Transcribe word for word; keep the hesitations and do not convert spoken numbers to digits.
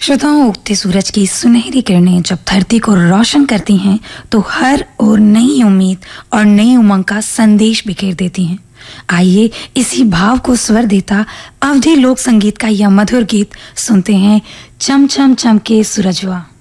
श्रोताओं, उगते सूरज की सुनहरी किरणें जब धरती को रोशन करती हैं तो हर ओर नई उम्मीद और नई उमंग का संदेश बिखेर देती हैं। आइए इसी भाव को स्वर देता अवधी लोक संगीत का यह मधुर गीत सुनते हैं, चम चम चमके सूरजवा।